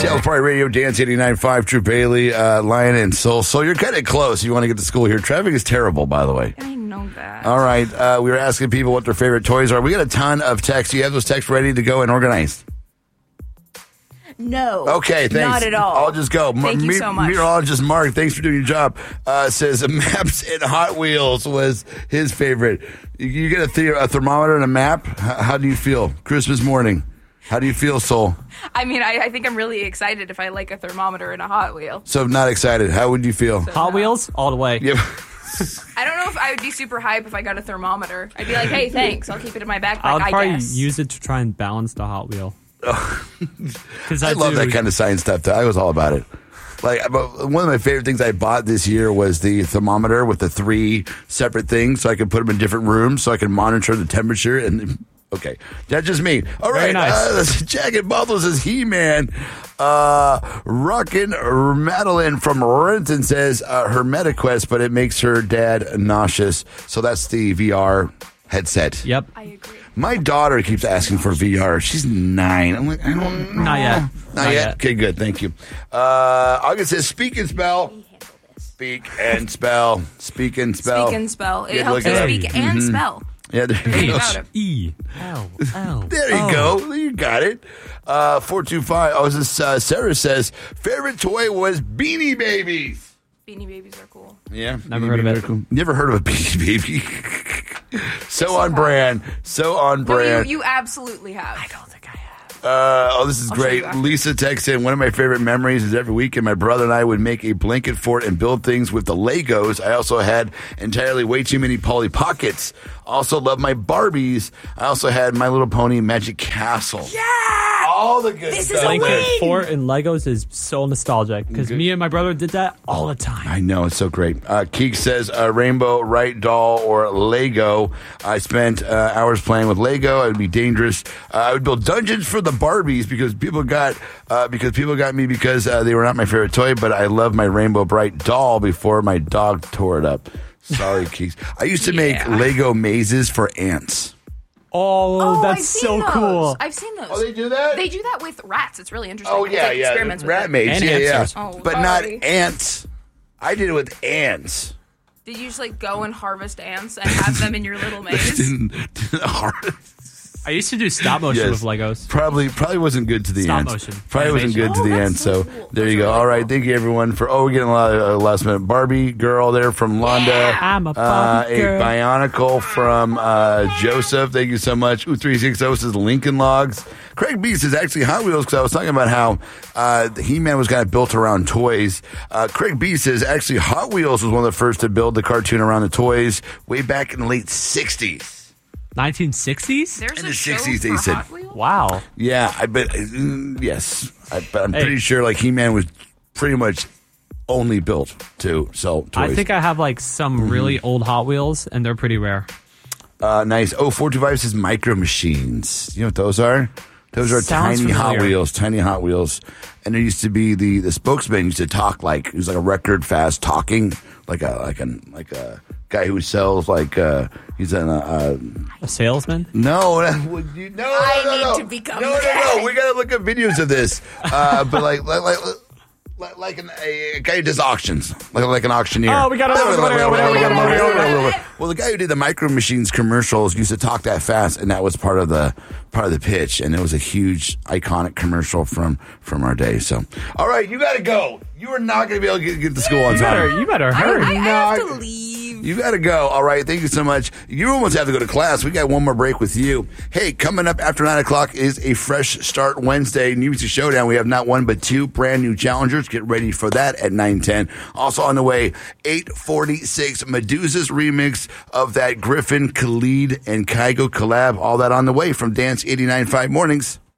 Dale's Party Radio, Dance 89.5, Drew Bailey, Lion and Soul. So you're kind of close. You want to get to school here. Traffic is terrible, by the way. I know that. All right. We were asking people what their favorite toys are. We got a ton of texts. You have those texts ready to go and organized? No. Okay, thanks. Not at all. I'll just go. Thank you so much. Meteorologist Mark, thanks for doing your job. Says Maps and Hot Wheels was his favorite. You get a thermometer and a map. How do you feel? Christmas morning. How do you feel, Soul? I mean, I think I'm really excited if I like a thermometer and a Hot Wheel. So not excited. How would you feel? Hot Wheels all the way. Yep. I don't know if I would be super hype if I got a thermometer. I'd be like, hey, thanks. I'll keep it in my backpack, I'll probably guess. use it to try and balance the Hot Wheel. Because I love that kind of science stuff. I was all about it. Like, one of my favorite things I bought this year was the thermometer with the 3 separate things, so I could put them in different rooms, so I can monitor the temperature. And okay, that's just me. All right, Very nice. Jacket Bubbles is He-Man. Ruckin Madeline from Renton says Hermetiquest, but it makes her dad nauseous. So that's the VR headset. Yep. I agree. My daughter keeps asking for VR. She's 9. I'm like, I don't know. Not yet. Not yet. Okay, good. Thank you. August says, speak and spell. Speak and spell. Speak and spell. Speak and spell. It Yeah, helps look you it up. speak and spell. Yeah, there Read you go. about it. E-L-L. There you go. You got it. 425. Oh, this Sarah says, favorite toy was Beanie Babies. Beanie Babies are cool. Yeah. Never heard of it. Cool. Never heard of a Beanie Baby. So on brand. So on No, brand. you absolutely have. I don't think I have. This is I'll show great. you after. Lisa texts in, one of my favorite memories is every weekend my brother and I would make a blanket fort and build things with the Legos. I also had entirely way too many Polly Pockets. Also love my Barbies. I also had My Little Pony Magic Castle. Yeah! All the good This stuff. is a Blanket win! Fort and Legos is so nostalgic because me and my brother did that all the time. I know, it's so great. Keek says Rainbow Right Doll or Lego. I spent hours playing with Lego. It would be dangerous. I would build dungeons for the Barbies because people got me because they were not my favorite toy, but I love my Rainbow Bright doll before my dog tore it up. Sorry, Keeks. I used to make Lego mazes for ants. Oh, I've that's seen so those. cool. I've seen those. Oh, they do that? They do that with rats. It's really interesting. Oh, It's yeah, like yeah. experiments with Rat it. maze. And Yeah, yeah. hamsters. Oh, But not sorry. ants. I did it with ants. Did you just like go and harvest ants and have them in your little maze? Didn't harvest. I used to do stop motion Yes. with Legos. Probably wasn't good to the Stop ends. motion. Probably wasn't good to Oh, the that's end. so So cool. there That's you go. really All right, cool. thank you everyone for. We're getting a lot of last minute Barbie girl there from Londa. I'm a Barbie girl. A Bionicle from Joseph. Thank you so much. 360 says Lincoln Logs. Craig B says actually Hot Wheels because I was talking about how He-Man was kind of built around toys. Craig B says actually Hot Wheels was one of the first to build the cartoon around the toys way back in the late 60s. 1960s? There's In a the show 60s, they for said. Hot Wheels? Wow. Yeah, I bet. Yes, but I'm Hey. pretty sure like He-Man was pretty much only built to sell toys. I think I have like some really old Hot Wheels, and they're pretty rare. Nice. Oh, 425 says Micro Machines. You know what those are? Those are Sounds tiny Hot familiar. Wheels, tiny Hot Wheels. And there used to be the spokesman used to talk like he was like a record fast talking, like a guy who sells like he's A salesman? no. I need to become that. We gotta look at videos of this. But like a guy who does auctions, like an auctioneer. Oh, we got it. Well, the guy who did the Micro Machines commercials used to talk that fast, and that was part of the pitch, and it was a huge, iconic commercial from our day. So, all right, you got to go. You are not going to be able to get to school on time. You better I hurry. have to leave. You got to go. All right. Thank you so much. You almost have to go to class. We got one more break with you. Hey, coming up after 9 o'clock is a Fresh Start Wednesday New Music Showdown. We have not one, but 2 brand new challengers. Get ready for that at 9:10. Also on the way, 8:46, Medusa's remix of that Griffin, Khalid, and Kygo collab. All that on the way from Dance 89.5 Mornings.